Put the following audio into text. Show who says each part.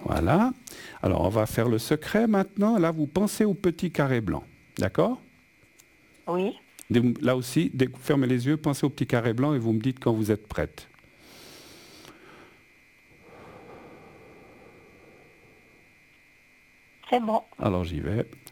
Speaker 1: Voilà. Alors, on va faire le secret maintenant. Là, vous pensez au petit carré blanc. D'accord?
Speaker 2: Oui.
Speaker 1: Là aussi, dès que vous fermez les yeux, pensez au petit carré blanc et vous me dites quand vous êtes prête.
Speaker 2: C'est bon.
Speaker 1: Alors, j'y vais.